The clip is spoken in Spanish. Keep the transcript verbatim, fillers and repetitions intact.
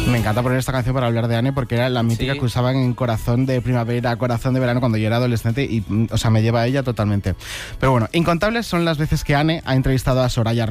Me encanta poner esta canción para hablar de Anne porque era la mítica Sí. que usaban en Corazón de Primavera, Corazón de Verano cuando yo era adolescente y, o sea, me lleva a ella totalmente. Pero bueno, incontables son las veces que Anne ha entrevistado a Soraya